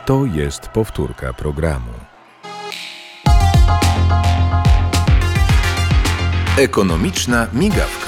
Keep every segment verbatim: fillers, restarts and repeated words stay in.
To jest powtórka programu. Ekonomiczna migawka.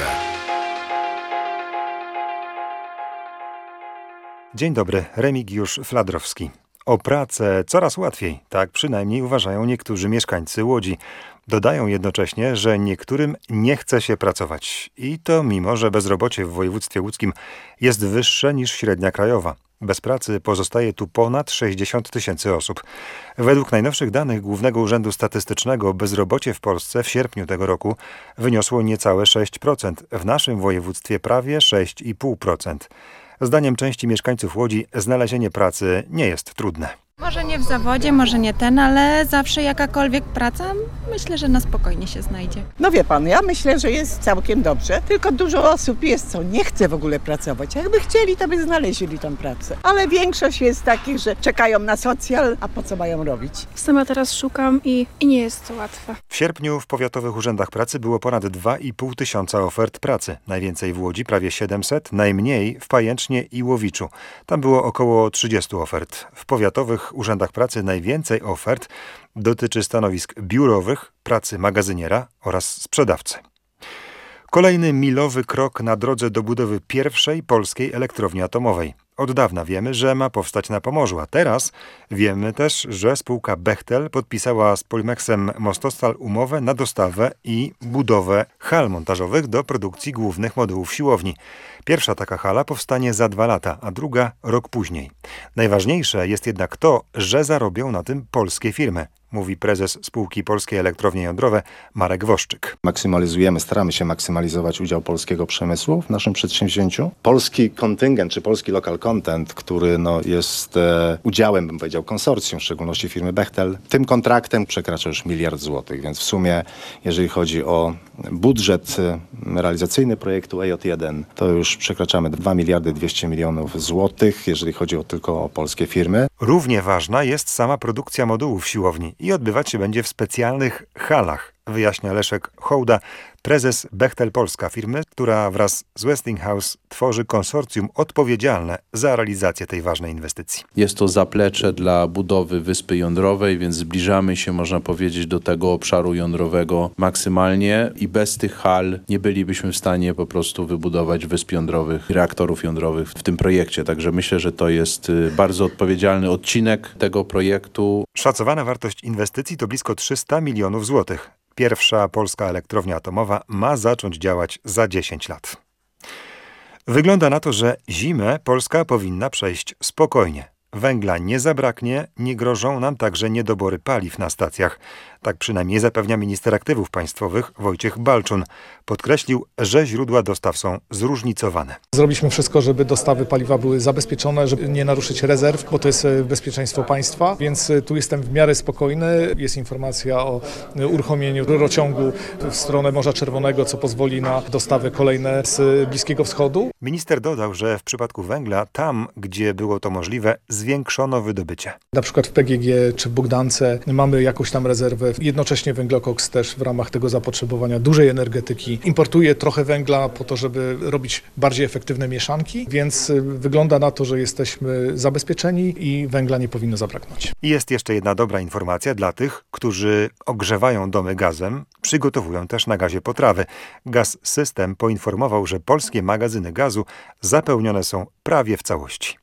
Dzień dobry, Remigiusz Fladrowski. O pracę coraz łatwiej, tak przynajmniej uważają niektórzy mieszkańcy Łodzi. Dodają jednocześnie, że niektórym nie chce się pracować. I to mimo, że bezrobocie w województwie łódzkim jest wyższe niż średnia krajowa. Bez pracy pozostaje tu ponad sześćdziesiąt tysięcy osób. Według najnowszych danych Głównego Urzędu Statystycznego bezrobocie w Polsce w sierpniu tego roku wyniosło niecałe sześć procent, w naszym województwie prawie sześć i pół procent. Zdaniem części mieszkańców Łodzi znalezienie pracy nie jest trudne. Może nie w zawodzie, może nie ten, ale zawsze jakakolwiek praca, myślę, że na spokojnie się znajdzie. No wie pan, ja myślę, że jest całkiem dobrze, tylko dużo osób jest, co nie chce w ogóle pracować. Jakby chcieli, to by znaleźli tą pracę. Ale większość jest takich, że czekają na socjal, a po co mają robić? Sama teraz szukam i, i nie jest to łatwe. W sierpniu w powiatowych urzędach pracy było ponad dwa i pół tysiąca ofert pracy. Najwięcej w Łodzi, prawie siedemset, najmniej w Pajęcznie i Łowiczu. Tam było około trzydziestu ofert. W powiatowych urzędach pracy najwięcej ofert dotyczy stanowisk biurowych, pracy magazyniera oraz sprzedawcy. Kolejny milowy krok na drodze do budowy pierwszej polskiej elektrowni atomowej. Od dawna wiemy, że ma powstać na Pomorzu, a teraz wiemy też, że spółka Bechtel podpisała z Polimexem Mostostal umowę na dostawę i budowę hal montażowych do produkcji głównych modułów siłowni. Pierwsza taka hala powstanie za dwa lata, a druga rok później. Najważniejsze jest jednak to, że zarobią na tym polskie firmy, mówi prezes spółki Polskie Elektrownie Jądrowe Marek Woszczyk. Maksymalizujemy, staramy się maksymalizować udział polskiego przemysłu w naszym przedsięwzięciu. Polski kontyngent, czy polski local content, który no, jest e, udziałem, bym powiedział, konsorcjum, w szczególności firmy Bechtel, tym kontraktem przekracza już miliard złotych, więc w sumie, jeżeli chodzi o budżet realizacyjny projektu E J jeden, to już przekraczamy dwa miliardy dwieście milionów złotych, jeżeli chodzi o, tylko o polskie firmy. Równie ważna jest sama produkcja modułów siłowni i odbywać się będzie w specjalnych halach, wyjaśnia Leszek Hołda, prezes Bechtel Polska, firmy, która wraz z Westinghouse tworzy konsorcjum odpowiedzialne za realizację tej ważnej inwestycji. Jest to zaplecze dla budowy wyspy jądrowej, więc zbliżamy się, można powiedzieć, do tego obszaru jądrowego maksymalnie i bez tych hal nie bylibyśmy w stanie po prostu wybudować wysp jądrowych, reaktorów jądrowych w tym projekcie. Także myślę, że to jest bardzo odpowiedzialny odcinek tego projektu. Szacowana wartość inwestycji to blisko trzysta milionów złotych. Pierwsza polska elektrownia atomowa ma zacząć działać za dziesięć lat. Wygląda na to, że zimę Polska powinna przejść spokojnie. Węgla nie zabraknie, nie grożą nam także niedobory paliw na stacjach. Tak przynajmniej zapewnia minister aktywów państwowych Wojciech Balczun. Podkreślił, że źródła dostaw są zróżnicowane. Zrobiliśmy wszystko, żeby dostawy paliwa były zabezpieczone, żeby nie naruszyć rezerw, bo to jest bezpieczeństwo państwa, więc tu jestem w miarę spokojny. Jest informacja o uruchomieniu rurociągu w stronę Morza Czerwonego, co pozwoli na dostawy kolejne z Bliskiego Wschodu. Minister dodał, że w przypadku węgla, tam gdzie było to możliwe, zwiększono wydobycie. Na przykład w P G G czy w Bogdance mamy jakąś tam rezerwę. Jednocześnie Węglokoks też w ramach tego zapotrzebowania dużej energetyki importuje trochę węgla po to, żeby robić bardziej efektywne mieszanki, więc wygląda na to, że jesteśmy zabezpieczeni i węgla nie powinno zabraknąć. I jest jeszcze jedna dobra informacja dla tych, którzy ogrzewają domy gazem, przygotowują też na gazie potrawy. Gaz System poinformował, że polskie magazyny gazu zapełnione są prawie w całości.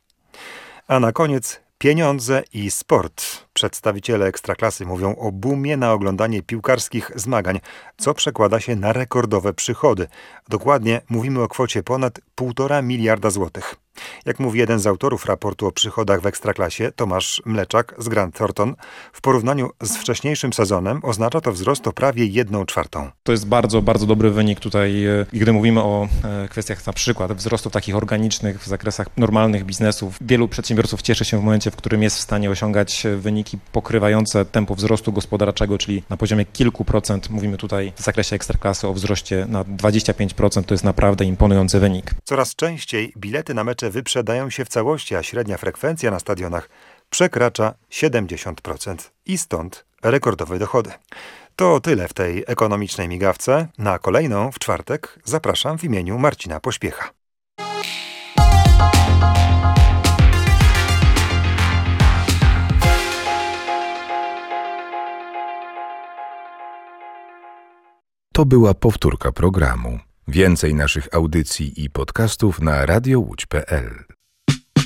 A na koniec pieniądze i sport. Przedstawiciele Ekstraklasy mówią o boomie na oglądanie piłkarskich zmagań, co przekłada się na rekordowe przychody. Dokładnie mówimy o kwocie ponad półtora miliarda złotych. Jak mówi jeden z autorów raportu o przychodach w Ekstraklasie, Tomasz Mleczak z Grant Thornton, w porównaniu z wcześniejszym sezonem oznacza to wzrost o prawie jedną czwartą. To jest bardzo, bardzo dobry wynik tutaj, gdy mówimy o kwestiach na przykład wzrostów takich organicznych w zakresach normalnych biznesów. Wielu przedsiębiorców cieszy się w momencie, w którym jest w stanie osiągać wyniki pokrywające tempo wzrostu gospodarczego, czyli na poziomie kilku procent. Mówimy tutaj w zakresie Ekstraklasy o wzroście na dwadzieścia pięć procent. To jest naprawdę imponujący wynik. Coraz częściej bilety na mecze wyprzedają się w całości, a średnia frekwencja na stadionach przekracza siedemdziesiąt procent i stąd rekordowe dochody. To tyle w tej ekonomicznej migawce. Na kolejną w czwartek zapraszam w imieniu Marcina Pośpiecha. To była powtórka programu. Więcej naszych audycji i podcastów na radio łódź kropka pe el.